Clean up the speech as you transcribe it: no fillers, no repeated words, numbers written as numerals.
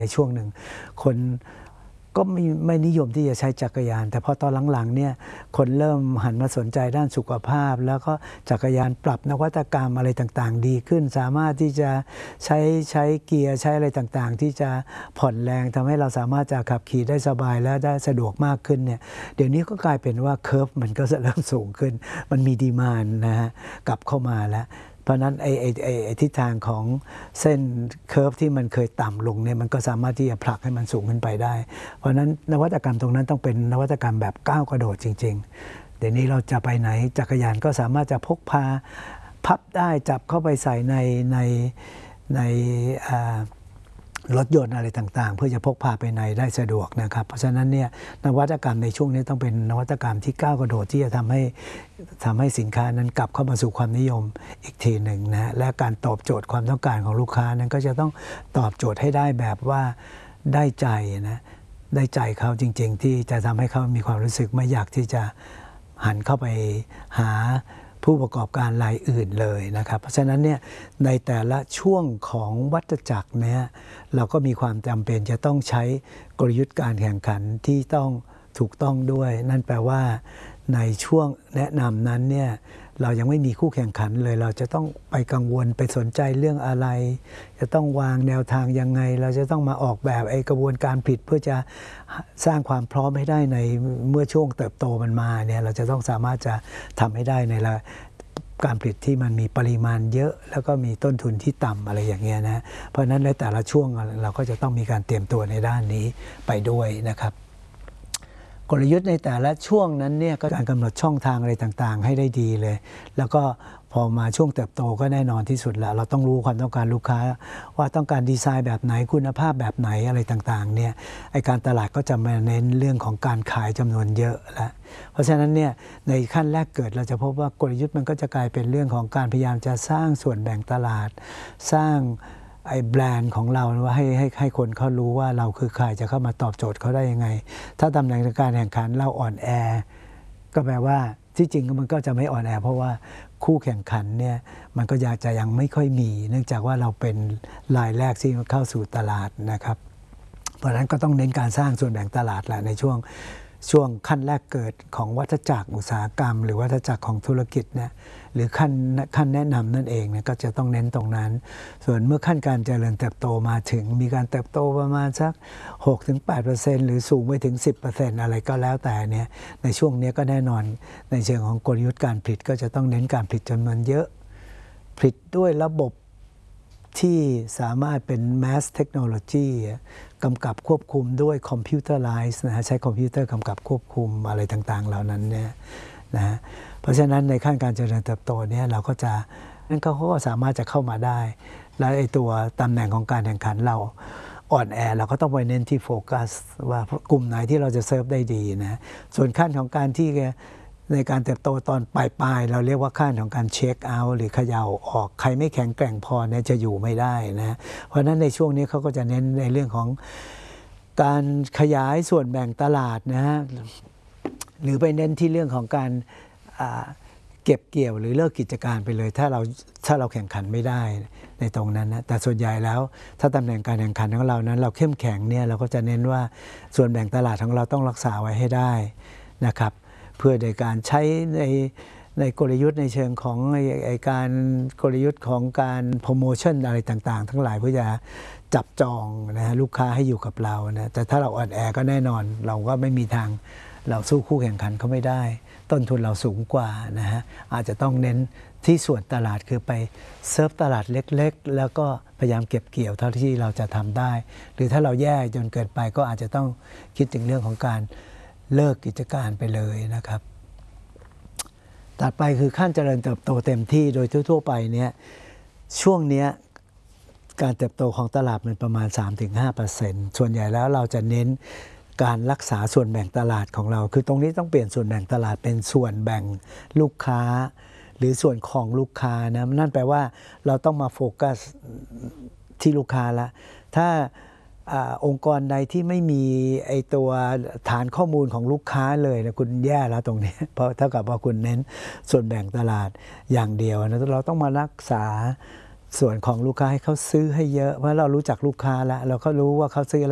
ในช่วงหนึ่งคนก็ไม่นิยมที่จะใช้จักรยานแต่พอตอนหลังๆเนี่ยคนเริ่มหันมาสนใจด้านสุขภาพแล้วก็จักรยานปรับนวัตกรรมอะไรต่างๆดีขึ้นสามารถที่จะใช้เกียร์ใช้อะไรต่างๆที่จะผ่อนแรงทำให้เราสามารถจะขับขี่ได้สบายและได้สะดวกมากขึ้นเนี่ยเดี๋ยวนี้ก็กลายเป็นว่าเคอร์ฟมันก็จะเริ่มสูงขึ้นมันมีดีมานด์นะฮะกลับเข้ามาแล้วเพราะนั้นไอ้ทิศทางของเส้นเคอร์ฟที่มันเคยต่ำลงเนี่ยมันก็สามารถที่จะผลักให้มันสูงขึ้นไปได้เพราะนั้นนวัตกรรมตรงนั้นต้องเป็นนวัตกรรมแบบก้าวกระโดดจริงๆเดี๋ยวนี้เราจะไปไหนจักรยานก็สามารถจะพกพาพับได้จับเข้าไปใส่ในรถยนต์อะไรต่างๆเพื่อจะพกพาไปไหนได้สะดวกนะครับเพราะฉะนั้นเนี่ยนวัตกรรมในช่วงนี้ต้องเป็นนวัตกรรมที่ก้าวกระโดดที่จะทำให้สินค้านั้นกลับเข้ามาสู่ความนิยมอีกทีหนึ่งนะและการตอบโจทย์ความต้องการของลูกค้านั้นก็จะต้องตอบโจทย์ให้ได้แบบว่าได้ใจนะได้ใจเขาจริงๆที่จะทำให้เขามีความรู้สึกไม่อยากที่จะหันเข้าไปหาผู้ประกอบการรายอื่นเลยนะครับเพราะฉะนั้นเนี่ยในแต่ละช่วงของวัฏจักรเนี่ยเราก็มีความจำเป็นจะต้องใช้กลยุทธ์การแข่งขันที่ต้องถูกต้องด้วยนั่นแปลว่าในช่วงแนะนำนั้นเนี่ยเรายังไม่มีคู่แข่งขันเลยเราจะต้องไปกังวลไปสนใจเรื่องอะไรจะต้องวางแนวทางยังไงเราจะต้องมาออกแบบกระบวนการผลิตเพื่อจะสร้างความพร้อมให้ได้ในเมื่อช่วงเติบโตมันมาเนี่ยเราจะต้องสามารถจะทำให้ได้ในการผลิตที่มันมีปริมาณเยอะแล้วก็มีต้นทุนที่ต่ำอะไรอย่างเงี้ยนะเพราะฉะนั้นในแต่ละช่วงเราก็จะต้องมีการเตรียมตัวในด้านนี้ไปด้วยนะครับกลยุทธ์ในแต่ละช่วงนั้นเนี่ยก็การกำหนดช่องทางอะไรต่างๆให้ได้ดีเลยแล้วก็พอมาช่วงเติบโตก็แน่นอนที่สุดแล้วเราต้องรู้ความต้องการลูกค้าว่าต้องการดีไซน์แบบไหนคุณภาพแบบไหนอะไรต่างๆเนี่ยการตลาดก็จะมาเน้นเรื่องของการขายจำนวนเยอะแล้วเพราะฉะนั้นเนี่ยในขั้นแรกเกิดเราจะพบว่ากลยุทธ์มันก็จะกลายเป็นเรื่องของการพยายามจะสร้างส่วนแบ่งตลาดสร้างแบรนด์ของเราว่าให้คนเขารู้ว่าเราคือใครจะเข้ามาตอบโจทย์เขาได้ยังไงถ้าตำแหน่งการแข่งขันเราอ่อนแอก็แปลว่าที่จริงมันก็จะไม่อ่อนแอเพราะว่าคู่แข่งขันเนี่ยมันก็จะยังไม่ค่อยมีเนื่องจากว่าเราเป็นรายแรกที่เข้าสู่ตลาดนะครับเพราะฉะนั้นก็ต้องเน้นการสร้างส่วนแบ่งตลาดแหละในช่วงขั้นแรกเกิดของวัฏจักรอุตสาหกรรมหรือวัฏจักรของธุรกิจเนี่ยหรือขั้นแนะนำนั่นเองเนี่ยก็จะต้องเน้นตรงนั้นส่วนเมื่อขั้นการเจริญเติบโตมาถึงมีการเติบโตประมาณสัก 6-8% หรือสูงไปถึง 10% อะไรก็แล้วแต่เนี่ยในช่วงนี้ก็แน่นอนในเชิงของกลยุทธ์การผลิตก็จะต้องเน้นการผลิตจำนวนเยอะผลิตด้วยระบบที่สามารถเป็น mass technology กำกับควบคุมด้วย computerize นะฮะใช้คอมพิวเตอร์กำกับควบคุมอะไรต่างๆเหล่านั้นเนี่ยนะเพราะฉะนั้นในขั้นการเจริญเติบโตเนี่ยเราก็จะนั่นเขาก็สามารถจะเข้ามาได้และตัวตำแหน่งของการแข่งขันเราอ่อนแอเราก็ต้องไปเน้นที่โฟกัสว่ากลุ่มไหนที่เราจะเซิร์ฟได้ดีนะส่วนขั้นของการที่ในการเติบโตตอนปลายเราเรียกว่าขั้นของการเช็คเอาท์หรือเขย่าออกใครไม่แข็งแกร่งพอเนี่ยจะอยู่ไม่ได้นะเพราะฉะนั้นในช่วงนี้เขาก็จะเน้นในเรื่องของการขยายส่วนแบ่งตลาดนะฮะหรือไปเน้นที่เรื่องของการเก็บเกี่ยวหรือเลิกกิจการไปเลยถ้าเราแข่งขันไม่ได้ในตรงนั้นนะแต่ส่วนใหญ่แล้วถ้าตำแหน่งการแข่งขันของเรานั้นเราเข้มแข็งเนี่ยเราก็จะเน้นว่าส่วนแบ่งตลาดของเราต้องรักษาไว้ให้ได้นะครับเพื่อในการใช้ในกลยุทธ์ในเชิงของการกลยุทธ์ของการโปรโมชั่นอะไรต่างๆทั้งหลายเพื่อจะจับจองนะลูกค้าให้อยู่กับเรานะแต่ถ้าเราอ่อนแอก็แน่นอนเราก็ไม่มีทางเราสู้คู่แข่งขันเขาไม่ได้ต้นทุนเราสูงกว่านะฮะอาจจะต้องเน้นที่ส่วนตลาดคือไปเซิร์ฟตลาดเล็กๆแล้วก็พยายามเก็บเกี่ยวเท่าที่เราจะทำได้หรือถ้าเราแย่จนเกินไปก็อาจจะต้องคิดถึงเรื่องของการเลิกกิจการไปเลยนะครับถัดไปคือขั้นเจริญเติบโตเต็มที่โดยทั่วๆไปเนี่ยช่วงนี้การเติบโตของตลาดมันประมาณ 3-5% ส่วนใหญ่แล้วเราจะเน้นการรักษาส่วนแบ่งตลาดของเราคือตรงนี้ต้องเปลี่ยนส่วนแบ่งตลาดเป็นส่วนแบ่งลูกค้าหรือส่วนของลูกค้านะนั่นแปลว่าเราต้องมาโฟกัสที่ลูกค้าละถ้าองค์กรใดที่ไม่มีตัวฐานข้อมูลของลูกค้าเลยนะคุณแย่แล้วตรงนี้เพราะเท่ากับว่าคุณเน้นส่วนแบ่งตลาดอย่างเดียวนะเราต้องมารักษาส่วนของลูกค้าให้เขาซื้อให้เยอะเพราะเรารู้จักลูกค้าแล้วเราก็รู้ว่าเขาซื้ออะไร